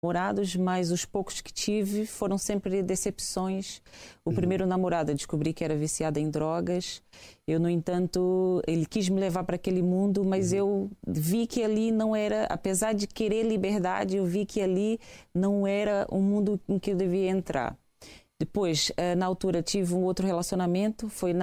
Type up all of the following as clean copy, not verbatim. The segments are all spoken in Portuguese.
namorados, mas os poucos que tive foram sempre decepções. O primeiro namorado, eu descobri que era viciado em drogas. Eu, no entanto, ele quis me levar para aquele mundo, mas eu vi que ali não era, apesar de querer liberdade, eu vi que ali não era um mundo em que eu devia entrar. Depois, na altura, tive um outro relacionamento, foi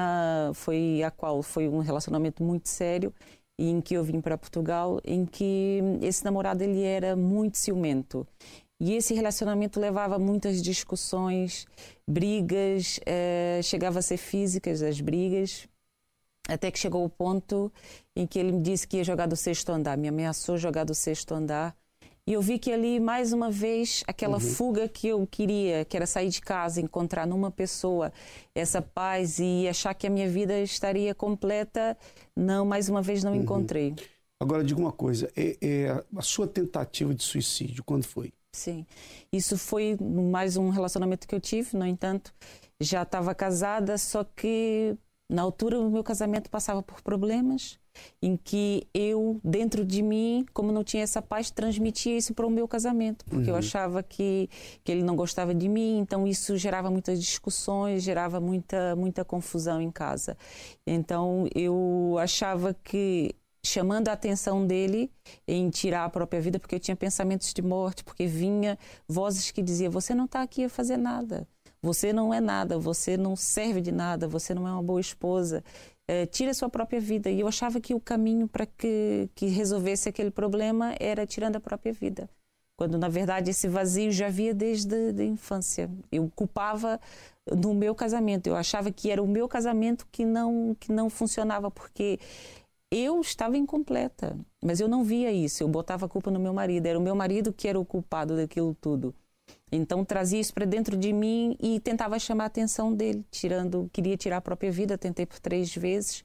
um relacionamento muito sério, em que eu vim para Portugal, em que esse namorado ele era muito ciumento. E esse relacionamento levava a muitas discussões, brigas, chegava a ser físicas as brigas, até que chegou o ponto em que ele me disse que ia jogar do 6º andar, me ameaçou jogar do 6º andar. E eu vi que ali, mais uma vez, aquela fuga que eu queria, que era sair de casa, encontrar numa pessoa essa paz e achar que a minha vida estaria completa, não, mais uma vez não encontrei. Agora, diga uma coisa, a sua tentativa de suicídio, quando foi? Sim, isso foi mais um relacionamento que eu tive, no entanto, já estava casada, só que na altura o meu casamento passava por problemas, em que eu, dentro de mim, como não tinha essa paz, transmitia isso para o meu casamento, porque eu achava que ele não gostava de mim, então isso gerava muitas discussões, gerava muita confusão em casa. Então eu achava que, chamando a atenção dele em tirar a própria vida, porque eu tinha pensamentos de morte, porque vinha vozes que diziam, você não está aqui a fazer nada, você não é nada, você não serve de nada, você não é uma boa esposa, tira a sua própria vida. E eu achava que o caminho para que resolvesse aquele problema era tirando a própria vida, quando na verdade esse vazio já havia desde a infância. Eu culpava no meu casamento, eu achava que era o meu casamento que não funcionava, porque eu estava incompleta, mas eu não via isso, eu botava a culpa no meu marido, era o meu marido que era o culpado daquilo tudo. Então trazia isso para dentro de mim e tentava chamar a atenção dele, queria tirar a própria vida, tentei por 3 vezes,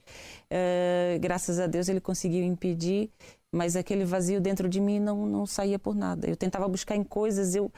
graças a Deus ele conseguiu impedir, mas aquele vazio dentro de mim não saía por nada. Eu tentava buscar em coisas, eu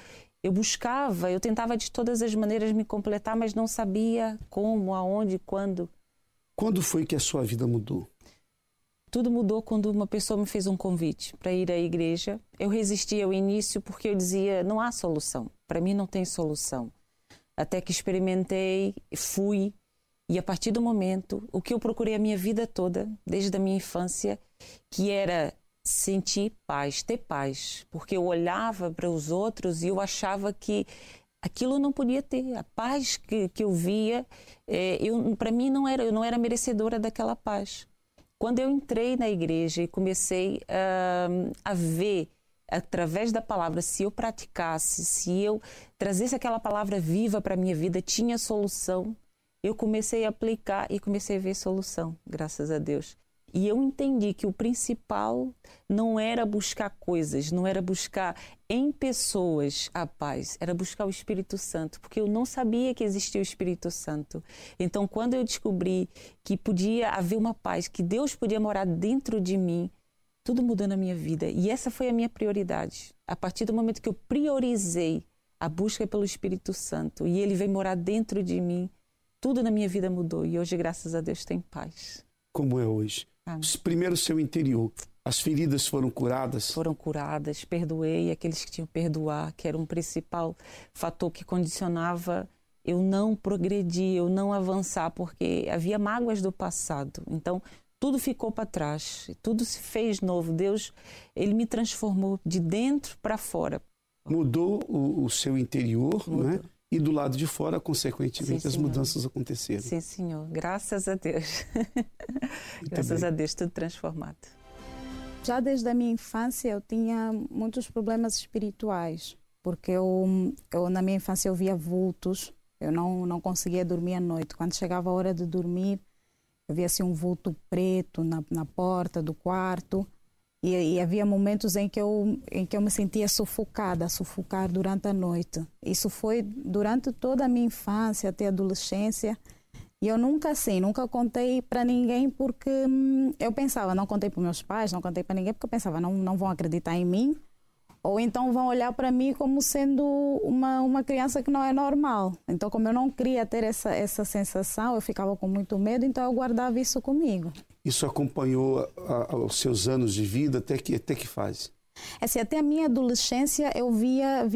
tentava de todas as maneiras me completar, mas não sabia como, aonde, quando. Quando foi que a sua vida mudou? Tudo mudou quando uma pessoa me fez um convite para ir à igreja. Eu resisti ao início porque eu dizia, não há solução, para mim não tem solução. Até que experimentei, fui, e a partir do momento, o que eu procurei a minha vida toda, desde a minha infância, que era sentir paz, ter paz, porque eu olhava para os outros e eu achava que aquilo eu não podia ter. A paz que eu via, para mim eu não era merecedora daquela paz. Quando eu entrei na igreja e comecei a ver, através da palavra, se eu praticasse, se eu trazesse aquela palavra viva para a minha vida, tinha solução, eu comecei a aplicar e comecei a ver solução, graças a Deus. E eu entendi que o principal não era buscar coisas, não era buscar em pessoas a paz, era buscar o Espírito Santo, porque eu não sabia que existia o Espírito Santo. Então, quando eu descobri que podia haver uma paz, que Deus podia morar dentro de mim, tudo mudou na minha vida. E essa foi a minha prioridade. A partir do momento que eu priorizei a busca pelo Espírito Santo e Ele veio morar dentro de mim, tudo na minha vida mudou. E hoje, graças a Deus, tem paz. Como é hoje? Primeiro, seu interior. As feridas foram curadas? Foram curadas, perdoei aqueles que tinham que perdoar, que era um principal fator que condicionava eu não progredir, eu não avançar, porque havia mágoas do passado. Então, tudo ficou para trás, tudo se fez novo. Deus, Ele me transformou de dentro para fora. Mudou o seu interior, né? E do lado de fora, consequentemente, Sim, as mudanças aconteceram. Sim, Senhor. Graças a Deus. Graças a Deus, tudo transformado. Já desde a minha infância eu tinha muitos problemas espirituais, porque eu na minha infância eu via vultos, eu não conseguia dormir à noite. Quando chegava a hora de dormir, eu via assim um vulto preto na porta do quarto. E havia momentos em que eu me sentia sufocar durante a noite. Isso foi durante toda a minha infância até a adolescência. E eu nunca contei para ninguém, porque eu pensava, não contei para meus pais, não contei para ninguém, porque eu pensava, não vão acreditar em mim, ou então vão olhar para mim como sendo uma criança que não é normal. Então, como eu não queria ter essa sensação, eu ficava com muito medo, então eu guardava isso comigo. Isso acompanhou os seus anos de vida até que fase? Assim, até a minha adolescência eu via